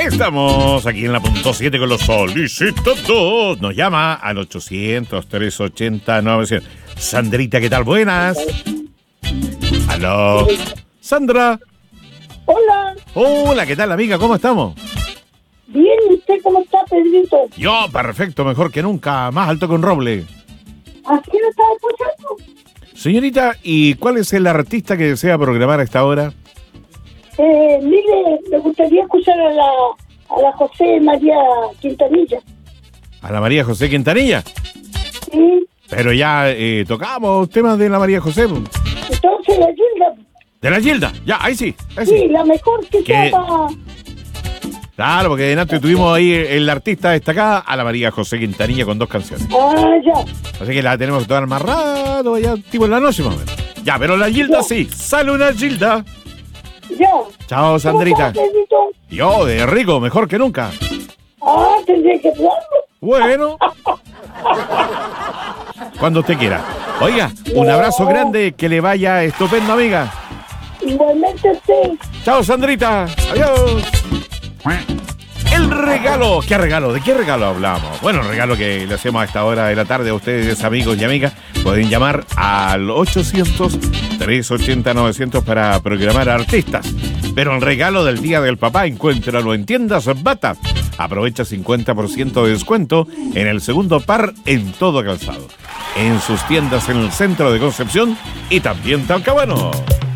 Estamos aquí en la punto 7 con los solicitados. Nos llama al 800-380-900. Sandrita, ¿qué tal? Buenas. Aló. Sandra. Hola. Hola, ¿qué tal, amiga? ¿Cómo estamos? Bien, ¿usted cómo está, Pedrito? Yo, perfecto, mejor que nunca. Más alto que un roble. ¿Así lo estaba escuchando? Señorita, ¿y cuál es el artista que desea programar a esta hora? Mire, me gustaría escuchar a la José María Quintanilla. ¿A la María José Quintanilla? Sí. Pero ya tocamos temas de la María José. Entonces la Gilda. ¿De la Gilda? Ya, ahí sí. Sí, la mejor que ¿Qué? estaba. Claro, porque delante tuvimos ahí el artista destacada a la María José Quintanilla con 2 canciones. Ah, ya. Así que la tenemos que tomar más rato, ya tipo en la noche más o menos. Ya, pero la Gilda Ya. sí. Sale una Gilda. Ya. Chao, Sandrita. ¿Cómo está, Pedrito? Yo, de rico, mejor que nunca. Ah, tendría que hablarlo. Bueno. Cuando usted quiera. Oiga, un abrazo grande, que le vaya estupendo, amiga. Igualmente usted. Chao, Sandrita. Adiós. El regalo. ¿Qué regalo? ¿De qué regalo hablamos? Bueno, el regalo que le hacemos a esta hora de la tarde a ustedes, amigos y amigas. Pueden llamar al 800-380-900 para programar artistas. Pero el regalo del Día del Papá, encuéntralo en Tiendas Bata. Aprovecha 50% de descuento en el segundo par en todo calzado. En sus tiendas en el centro de Concepción y también Talcahuano.